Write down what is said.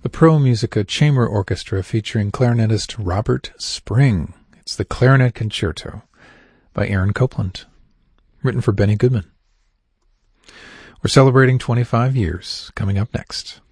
the Pro Musica Chamber Orchestra featuring clarinetist Robert Spring. It's the Clarinet Concerto by Aaron Copland, written for Benny Goodman. We're celebrating 25 years coming up next.